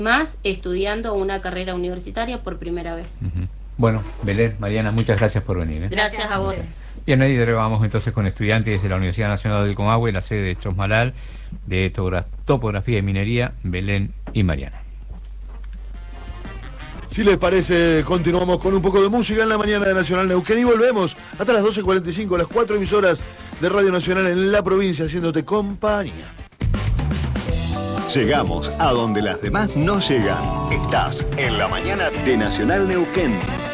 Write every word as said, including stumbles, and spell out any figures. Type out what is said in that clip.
más estudiando una carrera universitaria por primera vez. Uh-huh. Bueno, Belén, Mariana, muchas gracias por venir. ¿eh? Gracias a vos. Bien, ahí vamos entonces con estudiantes de la Universidad Nacional del Comahue, la sede de Chosmalal, de topografía y minería, Belén y Mariana. Si les parece, continuamos con un poco de música en la mañana de Nacional Neuquén y volvemos hasta las doce cuarenta y cinco, las cuatro emisoras de Radio Nacional en la provincia, haciéndote compañía. Llegamos a donde las demás no llegan. Estás en la mañana de Nacional Neuquén.